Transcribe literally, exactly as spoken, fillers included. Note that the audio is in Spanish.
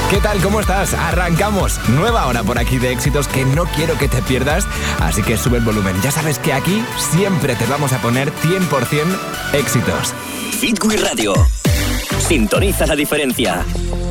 ¿Qué tal? ¿Cómo estás? Arrancamos. Nueva hora por aquí de éxitos que no quiero que te pierdas, así que sube el volumen. Ya sabes que aquí siempre te vamos a poner cien por ciento éxitos. Hit Wii Radio. Sintoniza la diferencia.